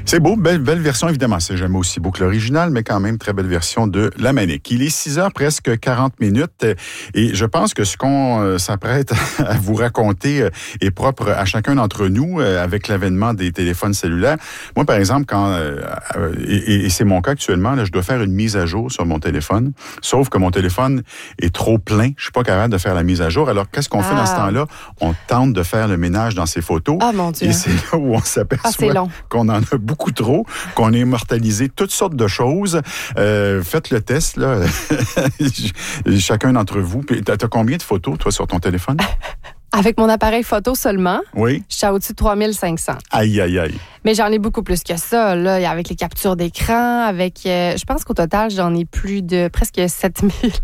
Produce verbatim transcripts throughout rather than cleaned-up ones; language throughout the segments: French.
C'est beau, belle, belle version, évidemment. C'est jamais aussi beau que l'original, mais quand même très belle version de La Manique. Il est six heures, presque quarante minutes, et je pense que ce qu'on euh, s'apprête à vous raconter euh, est propre à chacun d'entre nous euh, avec l'avènement des téléphones cellulaires. Moi, par exemple, quand euh, euh, et, et c'est mon cas actuellement, là, je dois faire une mise à jour sur mon téléphone, sauf que mon téléphone est trop plein. Je suis pas capable de faire la mise à jour. Alors, qu'est-ce qu'on ah. fait dans ce temps-là? On tente de faire le ménage dans ses photos. Ah, mon Dieu. Et c'est là où on s'aperçoit ah, qu'on en a beaucoup trop, qu'on a immortalisé toutes sortes de choses. Euh, faites le test, là. Chacun d'entre vous. T'as, t'as combien de photos, toi, sur ton téléphone? Avec mon appareil photo seulement, oui. je suis à au-dessus de trois mille cinq cents. Aïe, aïe, aïe. Mais j'en ai beaucoup plus que ça, là, avec les captures d'écran, avec... Euh, je pense qu'au total, j'en ai plus de presque sept mille.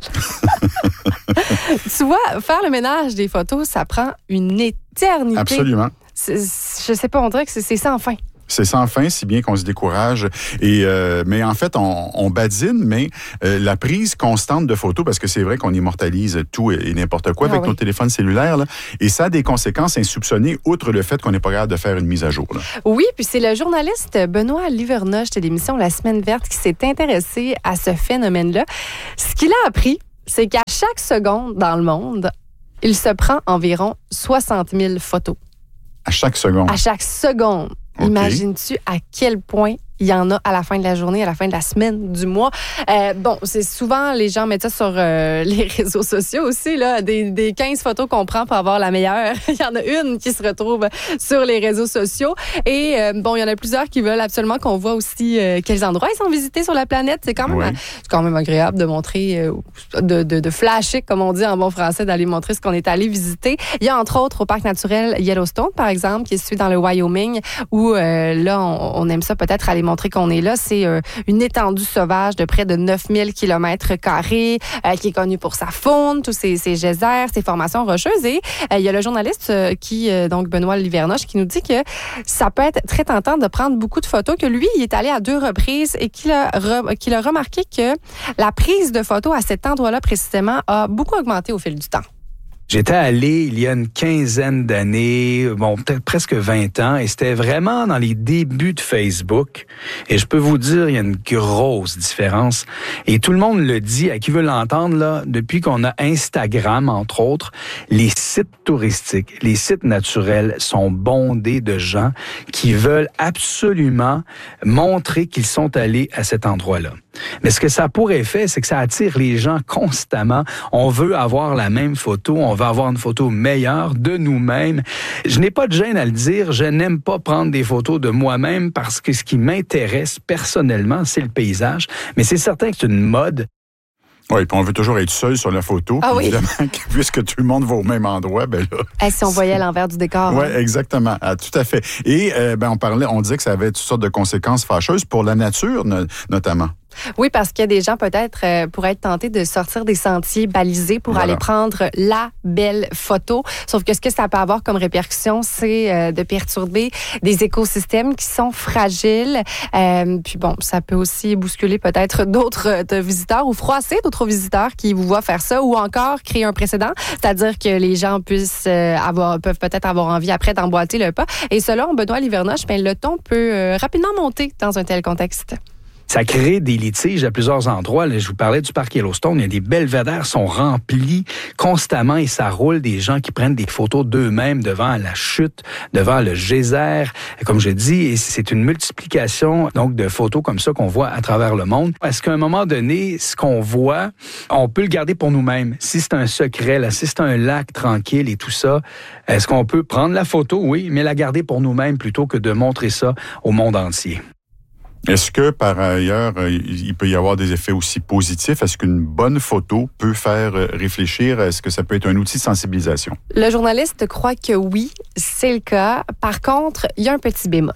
Tu vois, faire le ménage des photos, ça prend une éternité. Absolument. C'est, je sais pas, on dirait que c'est, c'est sans fin. C'est sans fin, si bien qu'on se décourage. Et euh, mais en fait, on, on badine, mais euh, la prise constante de photos, parce que c'est vrai qu'on immortalise tout et, et n'importe quoi ah, avec oui. nos téléphones cellulaires, là, et ça a des conséquences insoupçonnées, outre le fait qu'on n'est pas capable de faire une mise à jour. Là. Oui, puis c'est le journaliste Benoît Livernoche de l'émission La Semaine verte qui s'est intéressé à ce phénomène-là. Ce qu'il a appris, c'est qu'à chaque seconde dans le monde, il se prend environ soixante mille photos. À chaque seconde? À chaque seconde. Okay. Imagines-tu à quel point il y en a à la fin de la journée, à la fin de la semaine, du mois. Euh, bon, c'est souvent, les gens mettent ça sur euh, les réseaux sociaux aussi, là, des, des quinze photos qu'on prend pour avoir la meilleure. Il y en a une qui se retrouve sur les réseaux sociaux. Et euh, bon, il y en a plusieurs qui veulent absolument qu'on voit aussi euh, quels endroits ils sont visités sur la planète. C'est quand même, oui. c'est quand même agréable de montrer, euh, de, de, de flasher, comme on dit en bon français, d'aller montrer ce qu'on est allé visiter. Il y a entre autres au parc naturel Yellowstone, par exemple, qui est situé dans le Wyoming, où euh, là, on, on aime ça peut-être aller montrer qu'on est là. C'est euh, une étendue sauvage de près de neuf mille kilomètres carrés euh, qui est connue pour sa faune, tous ses, ses geysers, ses formations rocheuses. Et euh, il y a le journaliste euh, qui, euh, donc Benoît Livernoche, qui nous dit que ça peut être très tentant de prendre beaucoup de photos, que lui, il est allé à deux reprises et qu'il a, re, qu'il a remarqué que la prise de photos à cet endroit-là précisément a beaucoup augmenté au fil du temps. J'étais allé il y a une quinzaine d'années, bon, peut-être presque vingt ans, et c'était vraiment dans les débuts de Facebook. Et je peux vous dire, il y a une grosse différence. Et tout le monde le dit, à qui veut l'entendre, là, depuis qu'on a Instagram, entre autres, les sites touristiques, les sites naturels sont bondés de gens qui veulent absolument montrer qu'ils sont allés à cet endroit-là. Mais ce que ça a pour effet, c'est que ça attire les gens constamment. On veut avoir la même photo, on veut avoir une photo meilleure de nous-mêmes. Je n'ai pas de gêne à le dire, je n'aime pas prendre des photos de moi-même parce que ce qui m'intéresse personnellement, c'est le paysage. Mais c'est certain que c'est une mode. Oui, puis on veut toujours être seul sur la photo. Ah oui. Évidemment, puisque tout le monde va au même endroit, ben là. Et si on voyait l'envers du décor. Oui, hein? exactement. Ah, tout à fait. Et euh, ben on parlait, on disait que ça avait toutes sortes de conséquences fâcheuses pour la nature, no- notamment. Oui, parce qu'il y a des gens peut-être euh, pourraient être tentés de sortir des sentiers balisés pour voilà. aller prendre la belle photo. Sauf que ce que ça peut avoir comme répercussion, c'est euh, de perturber des écosystèmes qui sont fragiles. Euh, puis bon, ça peut aussi bousculer peut-être d'autres euh, visiteurs ou froisser d'autres visiteurs qui vous voient faire ça, ou encore créer un précédent, c'est-à-dire que les gens puissent euh, avoir peuvent peut-être avoir envie après d'emboîter le pas. Et selon Benoît Livernoche, ben, le ton peut euh, rapidement monter dans un tel contexte. Ça crée des litiges à plusieurs endroits. Là, je vous parlais du parc Yellowstone. Il y a des belvédères sont remplis constamment et ça roule des gens qui prennent des photos d'eux-mêmes devant la chute, devant le geyser. Comme je dis, et c'est une multiplication donc de photos comme ça qu'on voit à travers le monde. Est-ce qu'à un moment donné, ce qu'on voit, on peut le garder pour nous-mêmes? Si c'est un secret, là, si c'est un lac tranquille et tout ça, est-ce qu'on peut prendre la photo? Oui, mais la garder pour nous-mêmes plutôt que de montrer ça au monde entier. Est-ce que, par ailleurs, il peut y avoir des effets aussi positifs? Est-ce qu'une bonne photo peut faire réfléchir? Est-ce que ça peut être un outil de sensibilisation? Le journaliste croit que oui, c'est le cas. Par contre, il y a un petit bémol.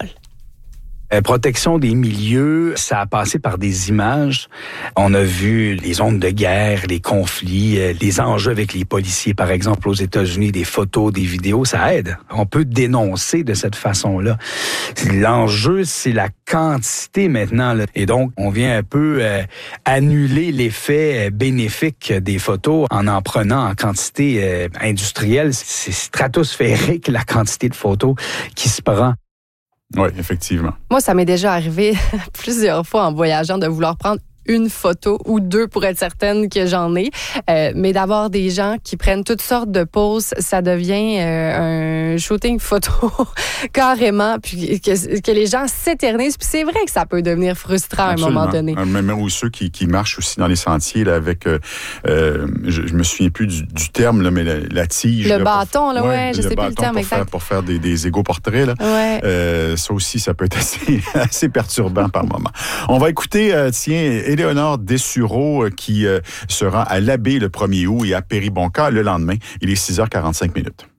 Euh, protection des milieux, ça a passé par des images. On a vu les zones de guerre, les conflits, euh, les enjeux avec les policiers, par exemple, aux États-Unis, des photos, des vidéos, ça aide. On peut dénoncer de cette façon-là. L'enjeu, c'est la quantité maintenant, là. Et donc, on vient un peu euh, annuler l'effet bénéfique des photos en en prenant en quantité euh, industrielle. C'est stratosphérique, la quantité de photos qui se prend. Oui, effectivement. Moi, ça m'est déjà arrivé plusieurs fois en voyageant de vouloir prendre une photo ou deux pour être certaine que j'en ai. Euh, mais d'avoir des gens qui prennent toutes sortes de poses, ça devient euh, un shooting photo carrément, puis que, que les gens s'éternisent. Puis c'est vrai que ça peut devenir frustrant Absolument. à un moment donné. Même ou ceux qui, qui marchent aussi dans les sentiers là, avec, euh, euh, je, je me souviens plus du, du terme, là, mais la, la tige. Le là, bâton, là, ouais, ouais, je le sais plus le terme pour exact. Faire, pour faire des, des égaux portraits. Là. Ouais. Euh, ça aussi, ça peut être assez, assez perturbant par moment. On va écouter, euh, tiens, Éléonore Dessureau qui euh, sera à l'Abbé le premier août et à Péribonka le lendemain. Il est six heures quarante-cinq minutes.